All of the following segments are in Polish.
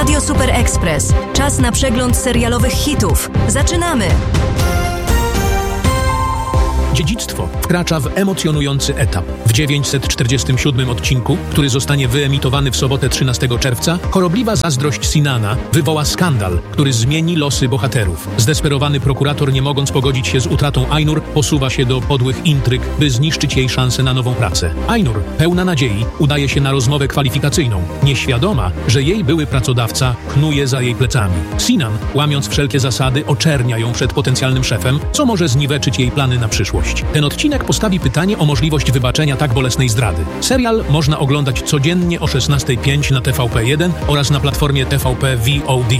Radio Super Express. Czas na przegląd serialowych hitów. Zaczynamy! Dziedzictwo wkracza w emocjonujący etap. W 947 odcinku, który zostanie wyemitowany w sobotę 13 czerwca, chorobliwa zazdrość Sinana wywoła skandal, który zmieni losy bohaterów. Zdesperowany prokurator, nie mogąc pogodzić się z utratą Ainur, posuwa się do podłych intryg, by zniszczyć jej szansę na nową pracę. Ainur, pełna nadziei, udaje się na rozmowę kwalifikacyjną, nieświadoma, że jej były pracodawca knuje za jej plecami. Sinan, łamiąc wszelkie zasady, oczernia ją przed potencjalnym szefem, co może zniweczyć jej plany na przyszłość. Ten odcinek postawi pytanie o możliwość wybaczenia tak bolesnej zdrady. Serial można oglądać codziennie o 16:05 na TVP1 oraz na platformie TVP VOD.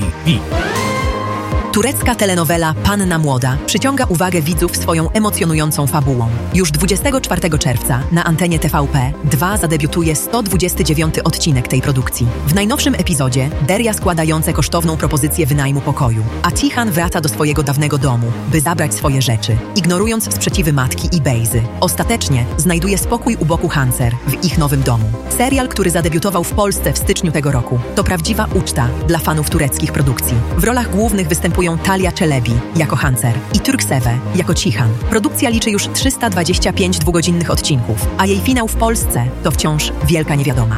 Turecka telenowela Panna Młoda przyciąga uwagę widzów swoją emocjonującą fabułą. Już 24 czerwca na antenie TVP2 zadebiutuje 129 odcinek tej produkcji. W najnowszym epizodzie Derya składa Jonce kosztowną propozycję wynajmu pokoju, a Cihan wraca do swojego dawnego domu, by zabrać swoje rzeczy, ignorując sprzeciwy matki i Bejzy. Ostatecznie znajduje spokój u boku Hancer w ich nowym domu. Serial, który zadebiutował w Polsce w styczniu tego roku, to prawdziwa uczta dla fanów tureckich produkcji. W rolach głównych występują Talia Çelebi jako Hancer i Turkseve jako Cihan. Produkcja liczy już 325 dwugodzinnych odcinków, a jej finał w Polsce to wciąż wielka niewiadoma.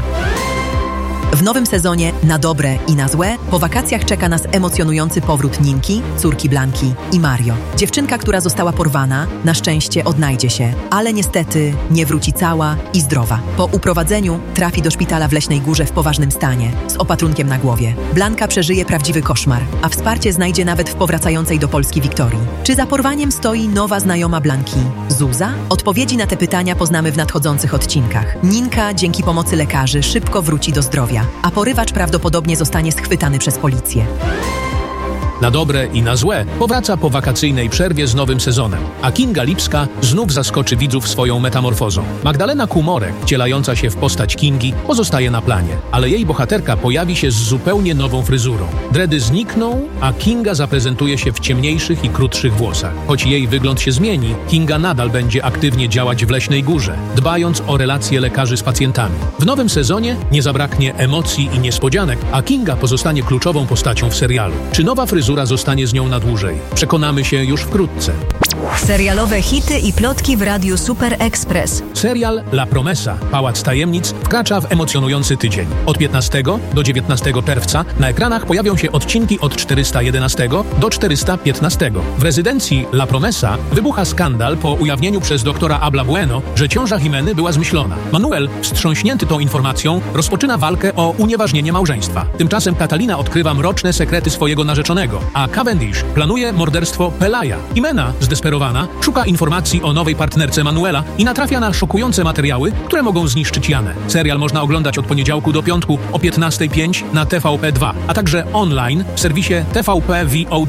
W nowym sezonie, na dobre i na złe, po wakacjach czeka nas emocjonujący powrót Ninki, córki Blanki i Mario. Dziewczynka, która została porwana, na szczęście odnajdzie się, ale niestety nie wróci cała i zdrowa. Po uprowadzeniu trafi do szpitala w Leśnej Górze w poważnym stanie, z opatrunkiem na głowie. Blanka przeżyje prawdziwy koszmar, a wsparcie znajdzie nawet w powracającej do Polski Wiktorii. Czy za porwaniem stoi nowa znajoma Blanki, Zuza? Odpowiedzi na te pytania poznamy w nadchodzących odcinkach. Ninka dzięki pomocy lekarzy szybko wróci do zdrowia, a porywacz prawdopodobnie zostanie schwytany przez policję. Na dobre i na złe powraca po wakacyjnej przerwie z nowym sezonem, a Kinga Lipska znów zaskoczy widzów swoją metamorfozą. Magdalena Kumorek, wcielająca się w postać Kingi, pozostaje na planie, ale jej bohaterka pojawi się z zupełnie nową fryzurą. Dredy znikną, a Kinga zaprezentuje się w ciemniejszych i krótszych włosach. Choć jej wygląd się zmieni, Kinga nadal będzie aktywnie działać w Leśnej Górze, dbając o relacje lekarzy z pacjentami. W nowym sezonie nie zabraknie emocji i niespodzianek, a Kinga pozostanie kluczową postacią w serialu. Czy nowa fryzura zostanie z nią na dłużej? Przekonamy się już wkrótce. Serialowe hity i plotki w Radiu Super Express. Serial La Promesa, Pałac Tajemnic, wkracza w emocjonujący tydzień. Od 15 do 19 czerwca na ekranach pojawią się odcinki od 411 do 415. W rezydencji La Promesa wybucha skandal po ujawnieniu przez doktora Abla Bueno, że ciąża Jimeny była zmyślona. Manuel, wstrząśnięty tą informacją, rozpoczyna walkę o unieważnienie małżeństwa. Tymczasem Catalina odkrywa mroczne sekrety swojego narzeczonego, a Cavendish planuje morderstwo Pelaya. Jimena, zdesperowana, szuka informacji o nowej partnerce Manuela i natrafia na szokujące materiały, które mogą zniszczyć Janę. Serial można oglądać od poniedziałku do piątku o 15:05 na TVP2, a także online w serwisie TVP VOD.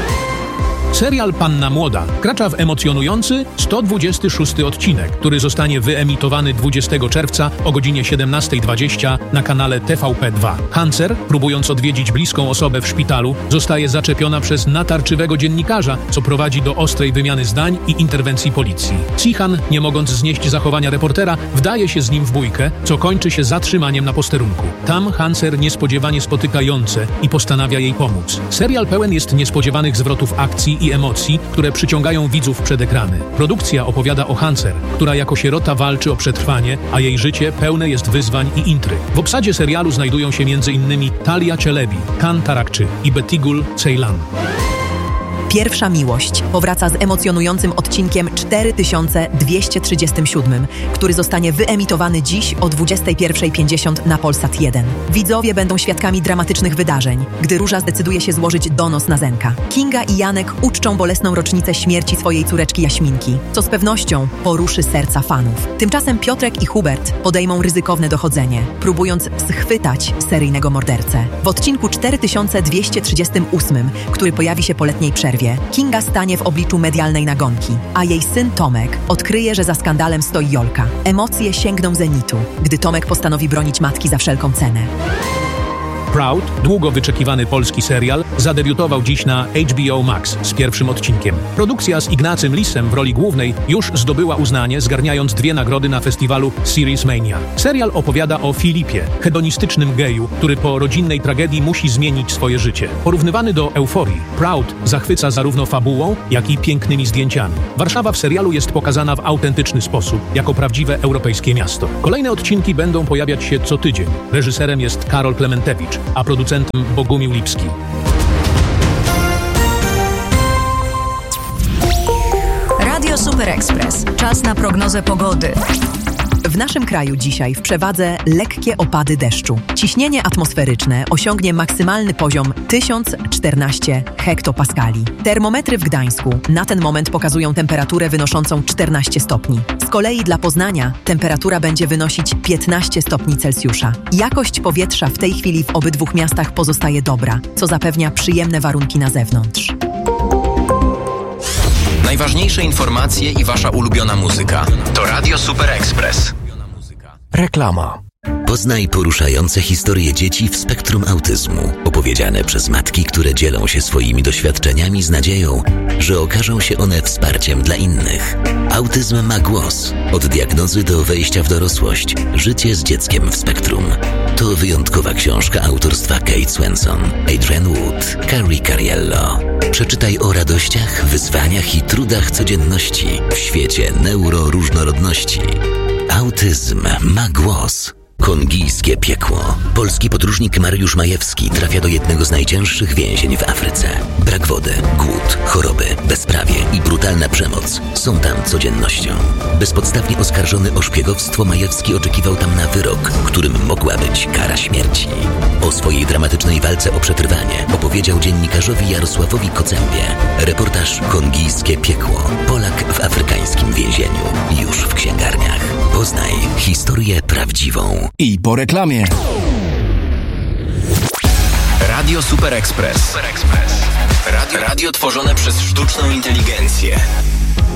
Serial Panna Młoda wkracza w emocjonujący 126 odcinek, który zostanie wyemitowany 20 czerwca o godzinie 17:20 na kanale TVP2. Hancer, próbując odwiedzić bliską osobę w szpitalu, zostaje zaczepiona przez natarczywego dziennikarza, co prowadzi do ostrej wymiany zdań i interwencji policji. Cihan, nie mogąc znieść zachowania reportera, wdaje się z nim w bójkę, co kończy się zatrzymaniem na posterunku. Tam Hancer niespodziewanie spotyka Jonce i postanawia jej pomóc. Serial pełen jest niespodziewanych zwrotów akcji i emocji, które przyciągają widzów przed ekrany. Produkcja opowiada o Hancer, która jako sierota walczy o przetrwanie, a jej życie pełne jest wyzwań i intryg. W obsadzie serialu znajdują się m.in. Talia Çelebi, Kan Tarakçı i Betigul Ceylan. Pierwsza miłość powraca z emocjonującym odcinkiem 4237, który zostanie wyemitowany dziś o 21:50 na Polsat 1. Widzowie będą świadkami dramatycznych wydarzeń, gdy Róża zdecyduje się złożyć donos na Zenka. Kinga i Janek uczczą bolesną rocznicę śmierci swojej córeczki Jaśminki, co z pewnością poruszy serca fanów. Tymczasem Piotrek i Hubert podejmą ryzykowne dochodzenie, próbując schwytać seryjnego mordercę. W odcinku 4238, który pojawi się po letniej przerwie, Kinga stanie w obliczu medialnej nagonki, a jej syn Tomek odkryje, że za skandalem stoi Jolka. Emocje sięgną zenitu, gdy Tomek postanowi bronić matki za wszelką cenę. Proud, długo wyczekiwany polski serial, zadebiutował dziś na HBO Max z pierwszym odcinkiem. Produkcja z Ignacym Lisem w roli głównej już zdobyła uznanie, zgarniając 2 nagrody na festiwalu Series Mania. Serial opowiada o Filipie, hedonistycznym geju, który po rodzinnej tragedii musi zmienić swoje życie. Porównywany do Euforii, Proud zachwyca zarówno fabułą, jak i pięknymi zdjęciami. Warszawa w serialu jest pokazana w autentyczny sposób, jako prawdziwe europejskie miasto. Kolejne odcinki będą pojawiać się co tydzień. Reżyserem jest Karol Klementewicz, a producentem Bogumił Lipski. Radio Super Express. Czas na prognozę pogody. W naszym kraju dzisiaj w przewadze lekkie opady deszczu. Ciśnienie atmosferyczne osiągnie maksymalny poziom 1014 hektopaskali. Termometry w Gdańsku na ten moment pokazują temperaturę wynoszącą 14 stopni. Z kolei dla Poznania temperatura będzie wynosić 15 stopni Celsjusza. Jakość powietrza w tej chwili w obydwu miastach pozostaje dobra, co zapewnia przyjemne warunki na zewnątrz. Najważniejsze informacje i wasza ulubiona muzyka. To Radio Super Express. Reklama. Poznaj poruszające historie dzieci w spektrum autyzmu, opowiedziane przez matki, które dzielą się swoimi doświadczeniami z nadzieją, że okażą się one wsparciem dla innych. Autyzm ma głos. Od diagnozy do wejścia w dorosłość. Życie z dzieckiem w spektrum. To wyjątkowa książka autorstwa Kate Swenson, Adrian Wood, Carrie Cariello. Przeczytaj o radościach, wyzwaniach i trudach codzienności w świecie neuroróżnorodności. Autyzm ma głos. Kongijskie piekło. Polski podróżnik Mariusz Majewski trafia do jednego z najcięższych więzień w Afryce. Brak wody, głód, choroby, bezprawie i brutalna przemoc są tam codziennością. Bezpodstawnie oskarżony o szpiegowstwo, Majewski oczekiwał tam na wyrok, którym mogła być kara śmierci. O swojej dramatycznej walce o przetrwanie opowiedział dziennikarzowi Jarosławowi Kocębie. Reportaż Kongijskie piekło. Polak w afrykańskim więzieniu. Już w księgarniach. Poznaj historię prawdziwą. I po reklamie. Radio Super Express. Radio tworzone przez sztuczną inteligencję.